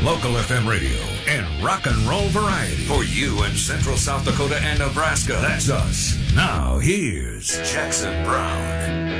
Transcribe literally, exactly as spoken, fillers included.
Local F M radio and rock and roll variety. For you in Central South Dakota and Nebraska. That's us. Now, here's Jackson Brown.